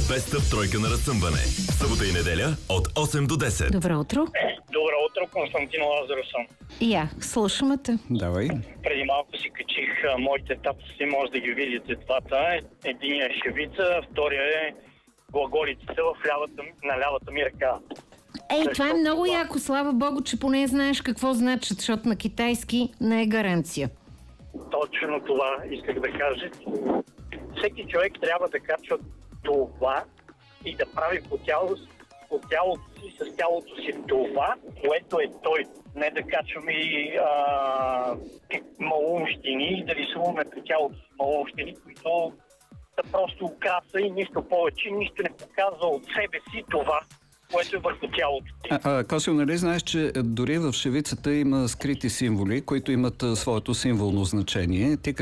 Беста тройка на разсъмване. Събота и неделя от 8 до 10. Добро утро. Добро утро, Константин Лазаров съм. Слушаме те. Давай. Преди малко си качих моите тапси, може да ги видите двата. Единият е шевица, втория е глаголицата на лявата ми ръка. Това е много яко, слава богу, че поне знаеш какво значат, защото на китайски не е гаранция. Точно това исках да кажа. Всеки човек трябва да качва това и да прави по тялото си, с тялото си това, което е той. Не да качваме и малумщини, да рисуваме по тялото си малумщини, които са просто украса и нищо повече, нищо не показва от себе си това, което е върху тялото ти. Косио, нали знаеш, че дори в шевицата има скрити символи, които имат своето символно значение. Ти